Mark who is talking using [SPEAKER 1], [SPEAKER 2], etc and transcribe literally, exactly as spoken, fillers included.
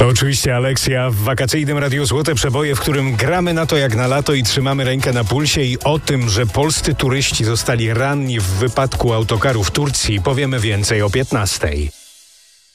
[SPEAKER 1] To oczywiście Aleksja w wakacyjnym Radiu Złote Przeboje, w którym gramy na to jak na lato i trzymamy rękę na pulsie, i o tym, że polscy turyści zostali ranni w wypadku autokaru w Turcji, powiemy więcej o piętnastej.